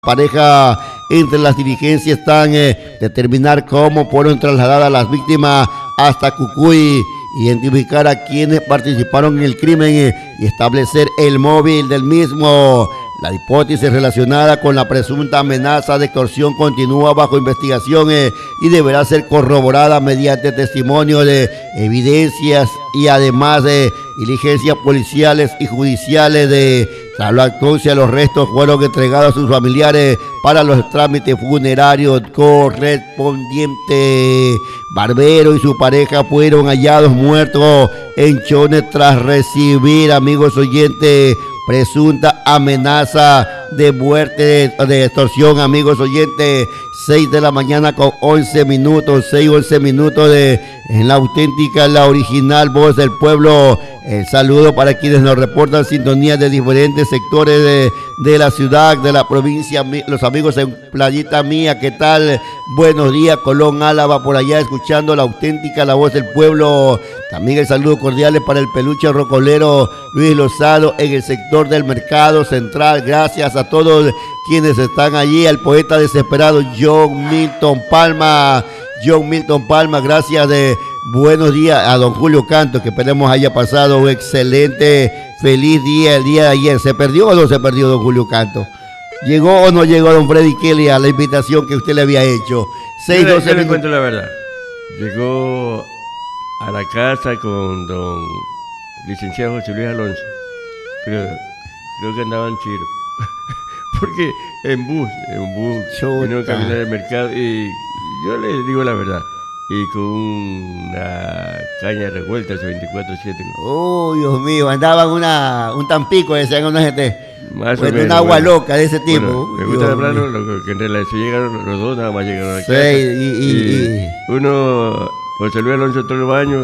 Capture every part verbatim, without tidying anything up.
Pareja entre las dirigencias están eh, determinar cómo fueron trasladadas las víctimas hasta Cucuy, identificar a quienes participaron en el crimen eh, y establecer el móvil del mismo. La hipótesis relacionada con la presunta amenaza de extorsión continúa bajo investigación eh, y deberá ser corroborada mediante testimonio de evidencias y además de diligencias policiales y judiciales. De tras la autopsia, los restos fueron entregados a sus familiares para los trámites funerarios correspondientes. Barbero y su pareja fueron hallados muertos en Chones tras recibir, amigos oyentes, presunta amenaza de muerte, de extorsión, amigos oyentes. seis de la mañana con once minutos, seis, once minutos de, en la auténtica, la original voz del pueblo. El saludo para quienes nos reportan sintonía de diferentes sectores de, de la ciudad, de la provincia, los amigos en Playita Mía, ¿qué tal? Buenos días, Colón, Álava, por allá escuchando la auténtica, la voz del pueblo. También el saludo cordial para el peluche rocolero Luis Lozado en el sector del Mercado Central. Gracias a todos quienes están allí, al poeta desesperado John Milton Palma. John Milton Palma, gracias de buenos días a don Julio Canto, que esperemos haya pasado un excelente, feliz día el día de ayer. ¿Se perdió o no se perdió don Julio Canto? ¿Llegó o no llegó don Freddy Kelly a la invitación que usted le había hecho? seis, doce yo le cuento la verdad. Llegó a la casa con don licenciado José Luis Alonso, pero creo que andaban chiros. Porque en bus, en bus, en un caminar del mercado, y yo le digo la verdad, y con una caña revuelta, ese veinticuatro siete. Oh, Dios mío, andaban una, un Tampico, decían una gente, más pues, o menos, un agua bueno, loca de ese tipo. Bueno, me gusta hablar, lo que en relación llegaron los dos, nada más llegaron a la sí, casa. Y, y, y uno, José Luis Alonso entró al baño,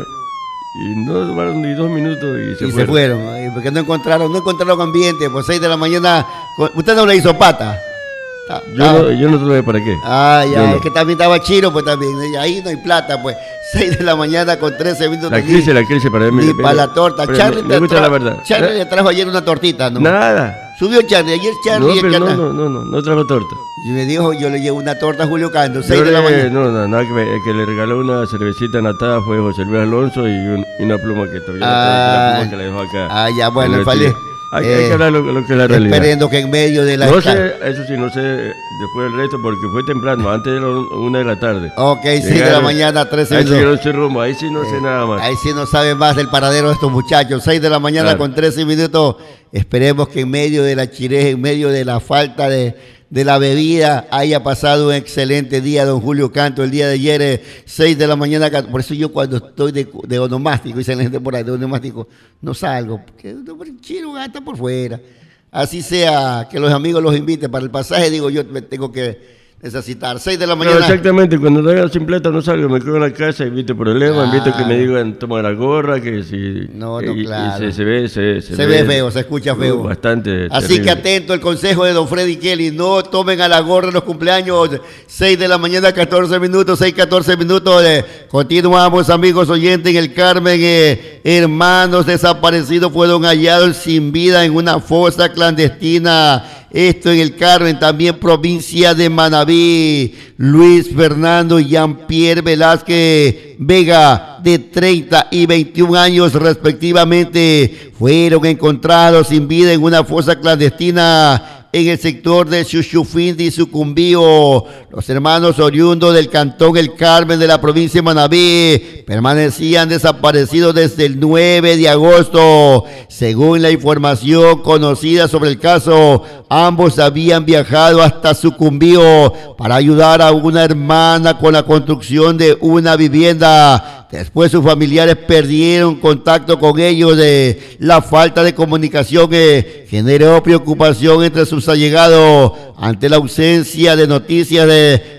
y no tomaron ni dos minutos y se y fueron. se fueron, porque no encontraron, no encontraron ambiente, pues seis de la mañana, usted no le hizo pata. Ah, yo, no, yo no te lo veo para qué. Ah, ya, no. Es que también estaba chino, pues también, ahí no hay plata, pues, seis de la mañana con trece minutos. La crisis, la crisis para mí. Y para la torta, Charlie me, me gusta la verdad. Charlie le trajo ayer una tortita, ¿no? Nada. Subió Charlie, ayer Charlie. No, pero Charlie. no, no, no, no, no trajo torta. Y me dijo, yo le llevo una torta a Julio Canto, seis yo de la le, mañana. No, no, nada, que, me, que le regaló una cervecita natada fue José Luis Alonso y, un, y una pluma que todavía ah, la pluma que le dejó acá. Ah, ya, bueno, el falé. Hay, eh, hay que hablar lo, lo que es la realidad. Esperando que en medio de la... No sé, eso sí, no sé después del resto, porque fue temprano, antes de la una de la tarde. Ok, seis de la mañana, trece minutos. Ahí sí, minutos. no sé rumbo, ahí sí no eh, sé nada más. Ahí sí no sabe más del paradero de estos muchachos. seis de la mañana claro. Con trece minutos. Esperemos que en medio de la chirez, en medio de la falta de, de la bebida, haya pasado un excelente día, don Julio Canto, el día de ayer, eh, seis de la mañana. Por eso yo cuando estoy de, de onomástico, dicen la gente por ahí, de onomástico, no salgo, porque el chino gasta por fuera. Así sea, que los amigos los inviten para el pasaje, digo yo me tengo que necesitar. seis de la mañana. No, exactamente, cuando no haya sin plata no salgo, me quedo en la casa, invito problemas, ah, invito que me digan toma la gorra, que si... No, no, y, claro. Y se, se ve, se, se, se ve, ve feo, se escucha feo. Uh, bastante. Así terrible. Que atento el consejo de don Freddy Kelly, no tomen a la gorra en los cumpleaños. seis de la mañana, catorce minutos, seis, catorce minutos. Eh, continuamos, amigos oyentes, en el Carmen. Eh, hermanos desaparecidos fueron hallados sin vida en una fosa clandestina. Esto en el Carmen, también provincia de Manabí. Luis Fernando y Jean-Pierre Velázquez Vega, de treinta y veintiún años respectivamente, fueron encontrados sin vida en una fosa clandestina en el sector de Chuchufindi, Sucumbío. Los hermanos oriundos del cantón El Carmen de la provincia de Manabí permanecían desaparecidos desde el nueve de agosto. Según la información conocida sobre el caso, ambos habían viajado hasta Sucumbío para ayudar a una hermana con la construcción de una vivienda. Después sus familiares perdieron contacto con ellos. De la falta de comunicación eh, generó preocupación entre sus allegados ante la ausencia de noticias de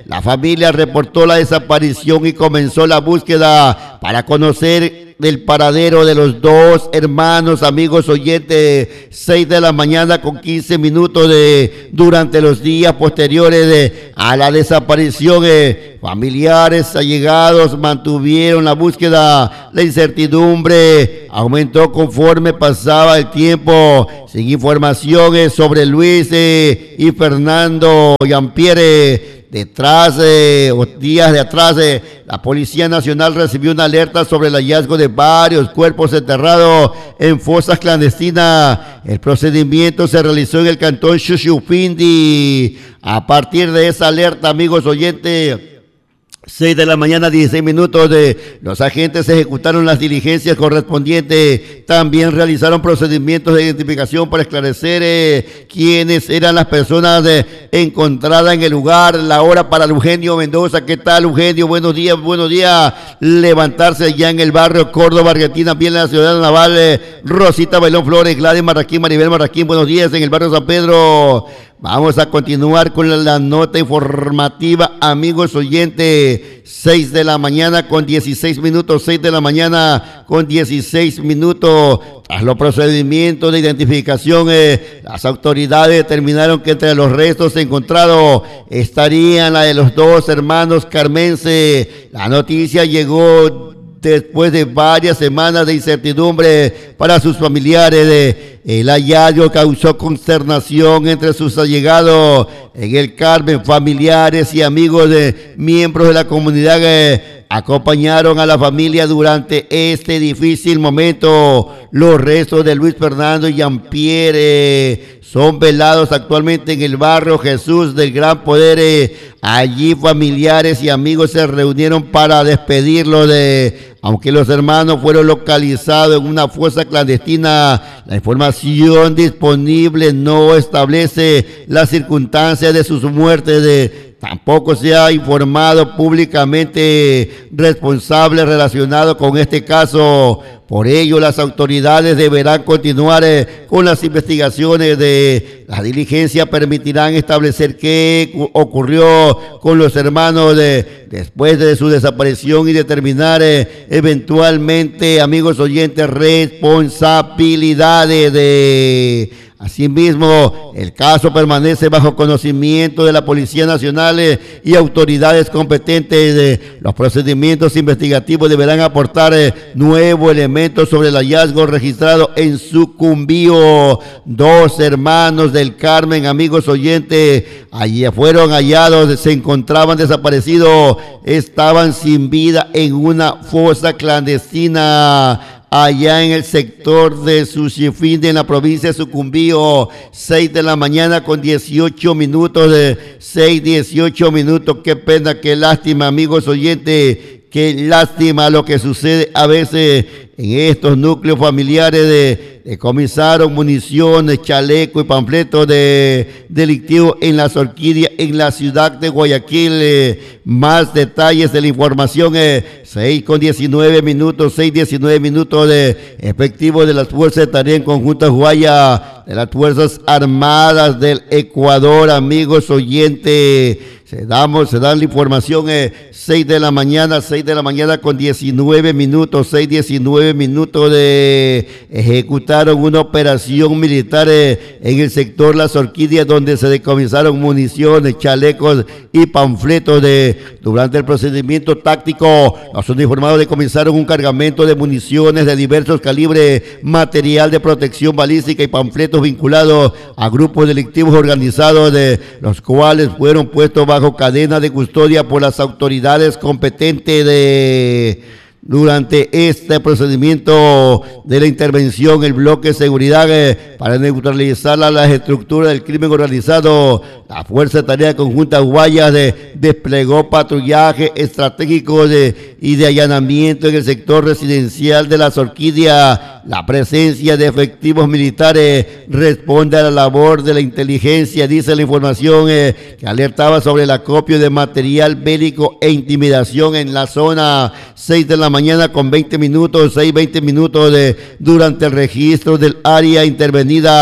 la familia reportó la desaparición y comenzó la búsqueda para conocer del paradero de los dos hermanos. Amigos oyentes, seis de la mañana con quince minutos de durante los días posteriores de, a la desaparición, eh, familiares allegados mantuvieron la búsqueda. La incertidumbre aumentó conforme pasaba el tiempo. Sin informaciones sobre Luis eh, y Fernando Jean-Pierre. Detrás, eh, o días de atrás, eh, la Policía Nacional recibió una alerta sobre el hallazgo de varios cuerpos enterrados en fosas clandestinas. El procedimiento se realizó en el cantón Xuxupindi. A partir de esa alerta, amigos oyentes, seis de la mañana, dieciséis minutos, de los agentes ejecutaron las diligencias correspondientes. También realizaron procedimientos de identificación para esclarecer eh, quiénes eran las personas eh, encontradas en el lugar. La hora para Eugenio Mendoza. ¿Qué tal, Eugenio? Buenos días, buenos días. Levantarse ya en el barrio Córdoba, Argentina, bien en la ciudad naval. Eh, Rosita Bailón Flores, Gladys Marraquín, Maribel Marraquín, buenos días en el barrio San Pedro. Vamos a continuar con la, la nota informativa, amigos oyentes. seis de la mañana con dieciséis minutos, seis de la mañana con dieciséis minutos. Tras los procedimientos de identificación, eh, las autoridades determinaron que entre los restos encontrados estarían la de los dos hermanos carmense. La noticia llegó después de varias semanas de incertidumbre para sus familiares. El hallazgo causó consternación entre sus allegados en el Carmen. Familiares y amigos de miembros de la comunidad eh, acompañaron a la familia durante este difícil momento. Los restos de Luis Fernando y Jean-Pierre eh, son velados actualmente en el barrio Jesús del Gran Poder. Eh, allí familiares y amigos se reunieron para despedirlo de... Aunque los hermanos fueron localizados en una fosa clandestina, la información disponible no establece las circunstancias de sus muertes. De, tampoco se ha informado públicamente responsables relacionados con este caso. Por ello, las autoridades deberán continuar eh, con las investigaciones. De la diligencia permitirán establecer qué ocurrió con los hermanos de, después de su desaparición y determinar eh, eventualmente, amigos oyentes, responsabilidades. De asimismo, el caso permanece bajo conocimiento de la Policía Nacional eh, y autoridades competentes. Eh, los procedimientos investigativos deberán aportar eh, nuevos elementos sobre el hallazgo registrado en Sucumbío. Dos hermanos del Carmen, amigos oyentes, allí fueron hallados, se encontraban desaparecidos, estaban sin vida en una fosa clandestina allá en el sector de Xuxupindi, en la provincia de Sucumbío. Seis de la mañana con dieciocho minutos, de seis, dieciocho minutos. Qué pena, qué lástima, amigos oyentes, qué lástima lo que sucede a veces en estos núcleos familiares. De decomisaron municiones, chalecos y panfletos de delictivos en las Orquídeas, en la ciudad de Guayaquil. Eh, más detalles de la información, eh, seis con diecinueve minutos, seis diecinueve minutos, de efectivos de las Fuerzas de Tarea Conjuntas Guaya, de las Fuerzas Armadas del Ecuador, amigos oyentes. Se, damos, se dan la información, eh, seis de la mañana, seis de la mañana con diecinueve minutos, seis diecinueve minutos. De ejecutaron una operación militar eh, en el sector Las Orquídeas, donde se decomisaron municiones, chalecos y panfletos. De durante el procedimiento táctico, los uniformados decomisaron un cargamento de municiones de diversos calibres, material de protección balística y panfletos vinculados a grupos delictivos organizados, de los cuales fueron puestos bajo bajo cadena de custodia por las autoridades competentes. De durante este procedimiento de la intervención, el bloque de seguridad eh, para neutralizar la, las estructuras del crimen organizado, la Fuerza de Tarea Conjunta Guayas de, desplegó patrullaje estratégico de, y de allanamiento en el sector residencial de Las Orquídeas. La presencia de efectivos militares responde a la labor de la inteligencia, dice la información, eh, que alertaba sobre el acopio de material bélico e intimidación en la zona. Seis de la mañana con veinte minutos, seis, veinte minutos, de, durante el registro del área intervenida.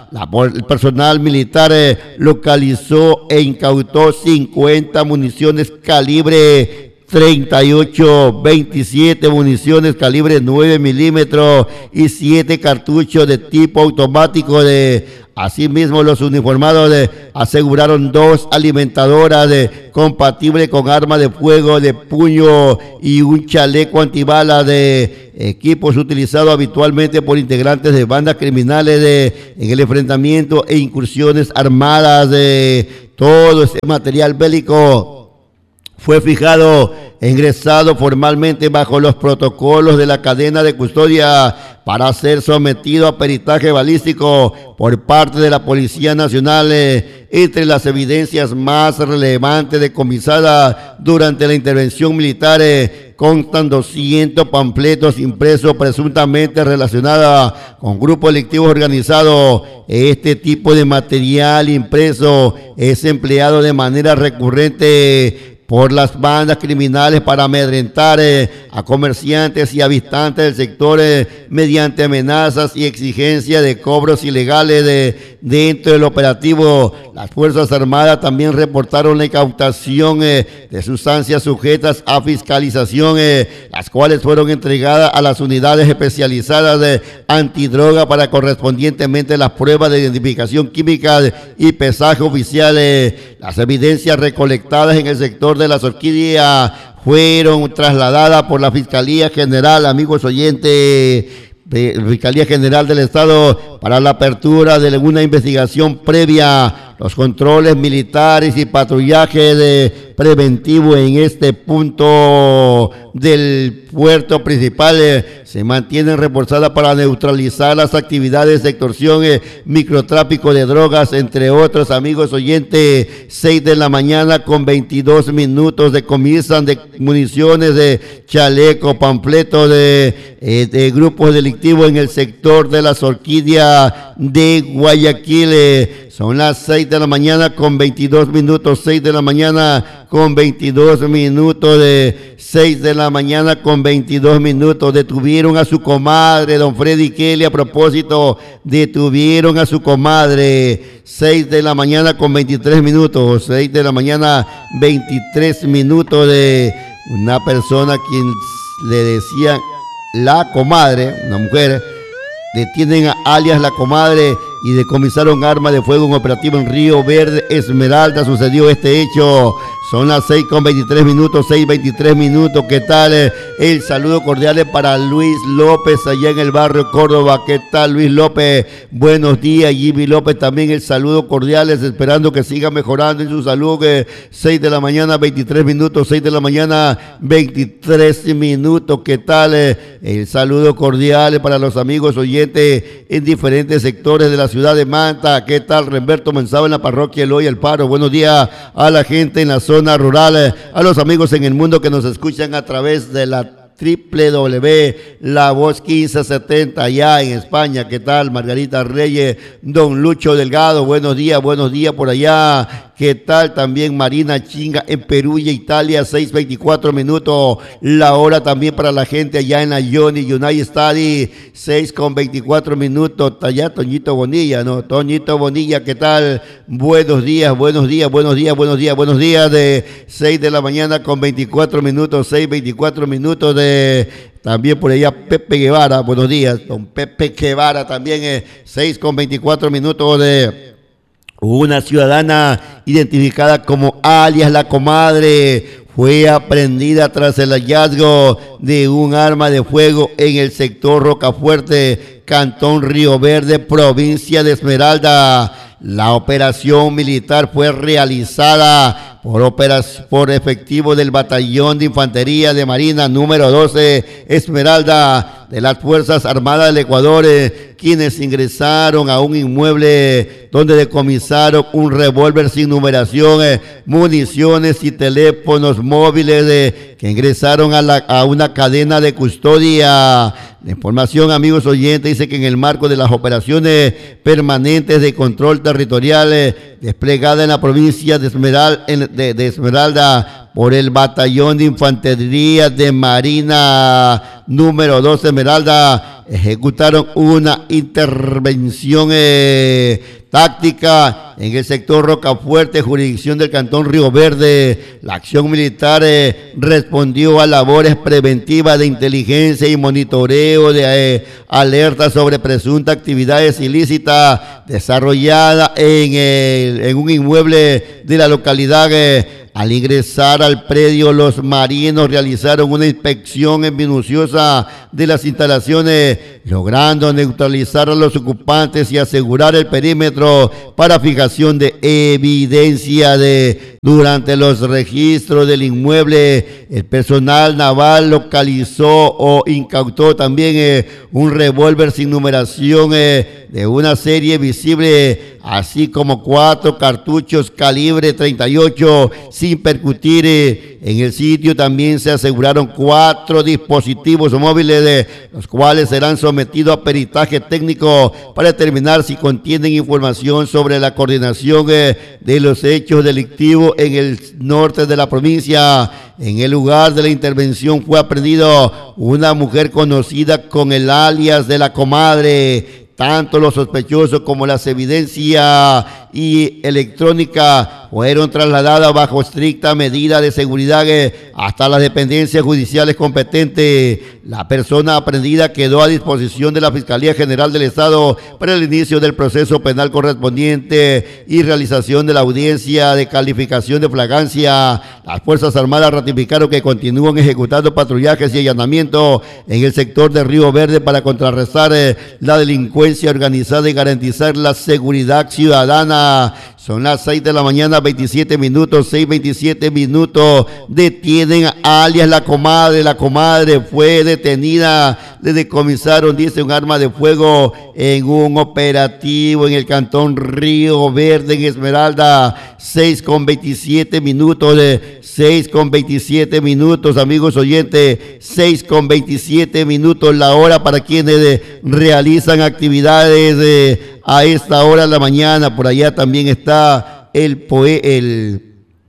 la, el personal militar eh, localizó e incautó cincuenta municiones calibre treinta y ocho, veintisiete municiones calibre nueve milímetros y siete cartuchos de tipo automático. De asimismo, los uniformados de, aseguraron dos alimentadoras de, compatibles con arma de fuego de puño y un chaleco antibalas, de equipos utilizados habitualmente por integrantes de bandas criminales de, en el enfrentamiento e incursiones armadas. De todo este material bélico fue fijado e ingresado formalmente bajo los protocolos de la cadena de custodia para ser sometido a peritaje balístico por parte de la Policía Nacional. Entre las evidencias más relevantes decomisadas durante la intervención militar constan doscientos panfletos impresos presuntamente relacionados con grupos delictivos organizados. Este tipo de material impreso es empleado de manera recurrente por las bandas criminales para amedrentar eh, a comerciantes y habitantes del sector eh, mediante amenazas y exigencias de cobros ilegales. De, dentro del operativo, las Fuerzas Armadas también reportaron la incautación eh, de sustancias sujetas a fiscalización, eh, las cuales fueron entregadas a las unidades especializadas de antidroga para correspondientemente las pruebas de identificación química y pesaje oficiales. Las evidencias recolectadas en el sector de las orquídeas fueron trasladadas por la Fiscalía General, amigos oyentes, de Fiscalía General del Estado, para la apertura de una investigación previa. Los controles militares y patrullaje de preventivo en este punto del puerto principal eh, se mantienen reforzadas para neutralizar las actividades de extorsión, eh, microtráfico de drogas, entre otros, amigos oyentes. Seis de la mañana con veintidós minutos decomisan de municiones, de chaleco, panfletos de, eh, de grupos delictivos en el sector de las orquídeas de Guayaquil. Eh, Son las seis de la mañana con veintidós minutos, seis de la mañana con veintidós minutos, de seis de la mañana con veintidós minutos. Detuvieron a su comadre, don Freddy Kelly, a propósito, detuvieron a su comadre. seis de la mañana con veintitrés minutos, seis de la mañana veintitrés minutos, de una persona a quien le decían la comadre, una mujer. Detienen a alias la comadre y decomisaron armas de fuego en operativo en Río Verde, Esmeralda. Sucedió este hecho. Son las seis con veintitrés minutos, seis veintitrés minutos. ¿Qué tal? El saludo cordial para Luis López allá en el barrio Córdoba. ¿Qué tal, Luis López? Buenos días. Jimmy López también el saludo cordial, esperando que siga mejorando en su salud. seis de la mañana, veintitrés minutos, seis de la mañana, veintitrés minutos. ¿Qué tal? El saludo cordial para los amigos oyentes en diferentes sectores de la ciudad de Manta. ¿Qué tal? Remberto Menzaba en la parroquia Eloy El Paro. Buenos días a la gente en la zona rural, a los amigos en el mundo que nos escuchan a través de la doble u doble u doble u La Voz quince setenta allá en España. ¿Qué tal? Margarita Reyes, don Lucho Delgado, buenos días, buenos días por allá. ¿Qué tal? También Marina Chinga en Perú y Italia, seis veinticuatro minutos, la hora también para la gente allá en la Johnny United Study, seis con veinticuatro minutos, allá Toñito Bonilla, ¿no? Toñito Bonilla, ¿qué tal? Buenos días, buenos días, buenos días, buenos días, buenos días, de seis de la mañana con veinticuatro minutos, seis veinticuatro minutos, de también por allá Pepe Guevara, buenos días, don Pepe Guevara también, eh, seis con veinticuatro minutos, de una ciudadana identificada como alias la comadre fue aprehendida tras el hallazgo de un arma de fuego en el sector Rocafuerte, Cantón Río Verde, provincia de Esmeralda. La operación militar fue realizada por, operación, por efectivo del Batallón de Infantería de Marina número doce Esmeralda de las Fuerzas Armadas del Ecuador, eh, quienes ingresaron a un inmueble donde decomisaron un revólver sin numeración, eh, municiones y teléfonos móviles eh, que ingresaron a, la, a una cadena de custodia. La información, amigos oyentes, dice que en el marco de las operaciones permanentes de control territorial eh, desplegada en la provincia de Esmeralda, de, de Esmeralda por el Batallón de Infantería de Marina número dos Esmeralda, ejecutaron una intervención eh, táctica en el sector Rocafuerte, jurisdicción del Cantón Río Verde. La acción militar eh, respondió a labores preventivas de inteligencia y monitoreo de eh, alertas sobre presuntas actividades ilícitas desarrolladas en, el, en un inmueble de la localidad. Eh, Al ingresar al predio, los marinos realizaron una inspección minuciosa de las instalaciones, logrando neutralizar a los ocupantes y asegurar el perímetro para fijación de evidencia. De durante los registros del inmueble, el personal naval localizó o incautó también eh, un revólver sin numeración eh, de una serie visible, así como cuatro cartuchos calibre treinta y ocho sin percutir. Eh, en el sitio también se aseguraron cuatro dispositivos móviles, de los cuales serán sometidos a peritaje técnico para determinar si contienen información sobre la coordinación eh, de los hechos delictivos en el norte de la provincia. En el lugar de la intervención fue aprendido una mujer conocida con el alias de la comadre. Tanto los sospechosos como las evidencias y electrónica fueron trasladadas bajo estricta medida de seguridad eh, hasta las dependencias judiciales competentes. La persona aprehendida quedó a disposición de la Fiscalía General del Estado para el inicio del proceso penal correspondiente y realización de la audiencia de calificación de flagrancia. Las Fuerzas Armadas ratificaron que continúan ejecutando patrullajes y allanamientos en el sector de Río Verde para contrarrestar eh, la delincuencia organizada y garantizar la seguridad ciudadana. Son las seis de la mañana, veintisiete minutos, seis veintisiete minutos. Detienen a alias la comadre. La comadre fue detenida. Le decomisaron, dice, un arma de fuego en un operativo en el Cantón Río Verde, en Esmeralda. seis con veintisiete minutos, de seis con veintisiete minutos, amigos oyentes. seis con veintisiete minutos la hora para quienes de, realizan actividades de a esta hora de la mañana. Por allá también está el, poe, el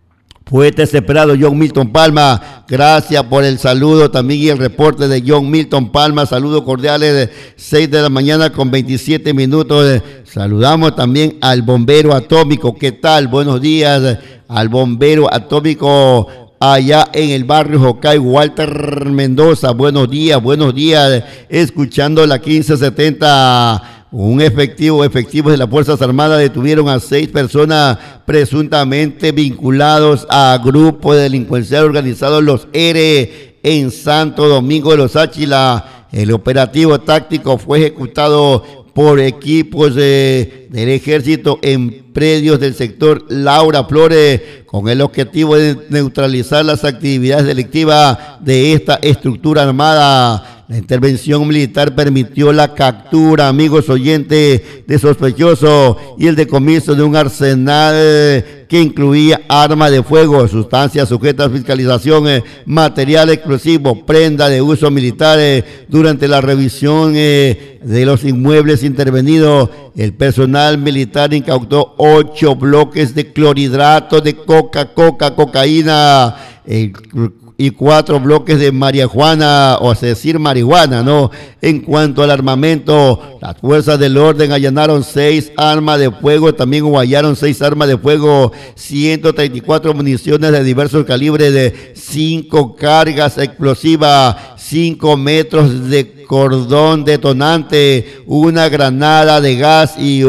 poeta esperado John Milton Palma. Gracias por el saludo también y el reporte de John Milton Palma. Saludos cordiales de seis de la mañana con veintisiete minutos. Saludamos también al bombero atómico. ¿Qué tal? Buenos días al bombero atómico allá en el barrio Jocay, Walter Mendoza. Buenos días, buenos días. Escuchando la quince setenta. Un efectivo, efectivos de las Fuerzas Armadas detuvieron a seis personas presuntamente vinculados a grupos de delincuencia organizados, los E R E, en Santo Domingo de los Áchila. El operativo táctico fue ejecutado por equipos de, del ejército en predios del sector Laura Flores, con el objetivo de neutralizar las actividades delictivas de esta estructura armada. La intervención militar permitió la captura, amigos oyentes, de sospechosos y el decomiso de un arsenal que incluía armas de fuego, sustancias sujetas a fiscalización, eh, material explosivo, prenda de uso militar. Eh, durante la revisión eh, de los inmuebles intervenidos, el personal militar incautó ocho bloques de clorhidrato de coca, coca, cocaína, eh, y cuatro bloques de marihuana, o sea, decir marihuana, ¿no? En cuanto al armamento, las fuerzas del orden allanaron seis armas de fuego, también hallaron seis armas de fuego, ciento treinta y cuatro municiones de diversos calibres, de cinco cargas explosivas, cinco metros de cordón detonante, una granada de gas y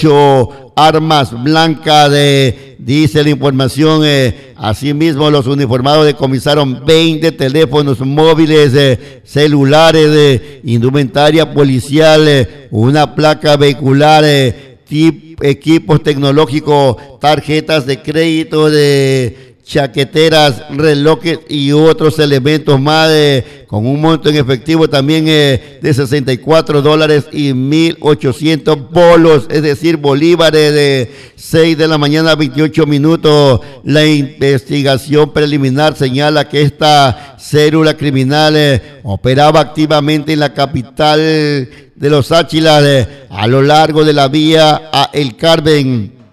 ocho armas blancas de, dice la información. Eh, asimismo, los uniformados decomisaron veinte teléfonos móviles, eh, celulares, eh, indumentaria policial, eh, una placa vehicular, eh, tip, equipos tecnológicos, tarjetas de crédito, de chaqueteras, relojes y otros elementos más, eh, con un monto en efectivo también eh, de sesenta y cuatro dólares y mil ochocientos bolos, es decir, bolívares. De seis de la mañana, veintiocho minutos. La investigación preliminar señala que esta célula criminal eh, operaba activamente en la capital de los Áchilas, eh, a lo largo de la vía a El Carmen,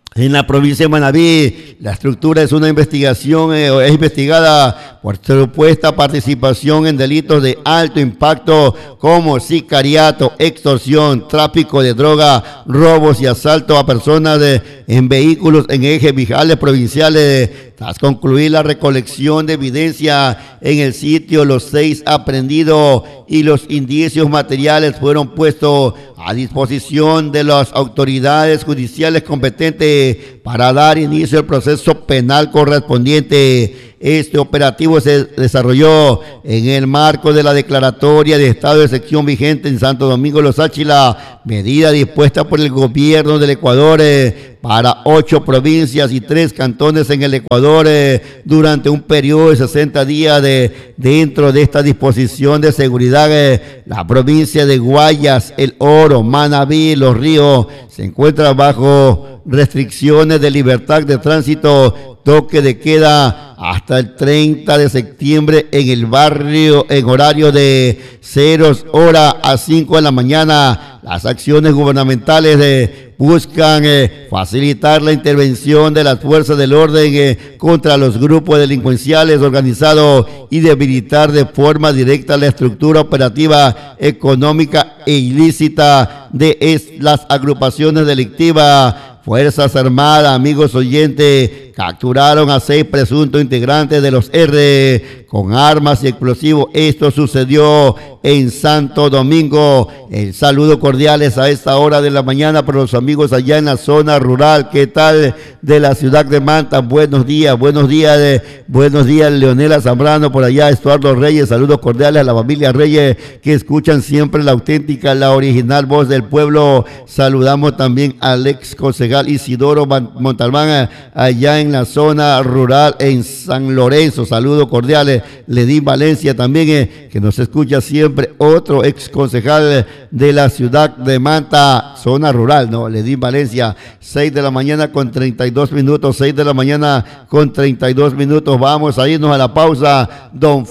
En la provincia de Manabí, la estructura es una investigación, eh, es investigada por supuesta participación en delitos de alto impacto como sicariato, extorsión, tráfico de droga, robos y asalto a personas de, en vehículos en ejes viales provinciales. Tras concluir la recolección de evidencia en el sitio, los seis aprendidos y los indicios materiales fueron puestos a disposición de las autoridades judiciales competentes para dar inicio al proceso penal correspondiente. Este operativo se desarrolló en el marco de la declaratoria de estado de excepción vigente en Santo Domingo Los Áchila, medida dispuesta por el gobierno del Ecuador eh, para ocho provincias y tres cantones en el Ecuador eh, durante un periodo de sesenta días. De, dentro de esta disposición de seguridad, eh, la provincia de Guayas, El Oro, Manabí, Los Ríos se encuentra bajo restricciones de libertad de tránsito, toque de queda hasta el treinta de septiembre en el barrio en horario de cero hora a cinco de la mañana. Las acciones gubernamentales eh, buscan eh, facilitar la intervención de las fuerzas del orden eh, contra los grupos delincuenciales organizados y debilitar de forma directa la estructura operativa económica e ilícita de es, las agrupaciones delictivas. Fuerzas Armadas, amigos oyentes, capturaron a seis presuntos integrantes de los R con armas y explosivos. Esto sucedió en Santo Domingo. El saludo cordiales a esta hora de la mañana para los amigos allá en la zona rural. ¿Qué tal de la ciudad de Manta? Buenos días, buenos días, de, buenos días Leonela Zambrano por allá, Estuardo Reyes. Saludos cordiales a la familia Reyes que escuchan siempre la auténtica, la original voz del pueblo. Saludamos también al ex concejal Isidoro Montalbán allá en la zona rural en San Lorenzo. Saludos cordiales. Ledín Valencia también eh, que nos escucha siempre, otro ex concejal de la ciudad de Manta, zona rural, no, Ledín Valencia. Seis de la mañana con treinta y dos minutos, seis de la mañana con treinta y dos minutos. Vamos a irnos a la pausa, don